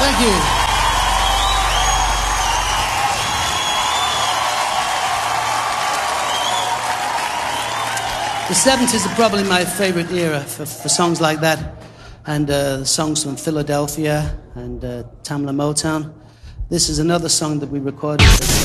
Thank you. The 70s are probably my favorite era for songs like that, and songs from Philadelphia and Tamla Motown. This is another song that we recorded.